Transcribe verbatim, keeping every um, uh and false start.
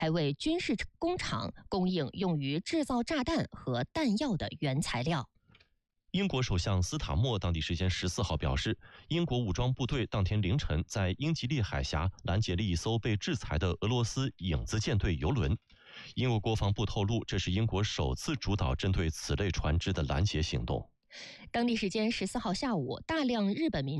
还为军事工厂供应用于制造炸弹和弹药的原材料。 英国首相斯塔默当地时间十四号表示，英国武装部队当天凌晨在英吉利海峡拦截了一艘被制裁的俄罗斯影子舰队油轮。英国国防部透露，这是英国首次主导针对此类船只的拦截行动。 当地时间十四号下午，大量日本民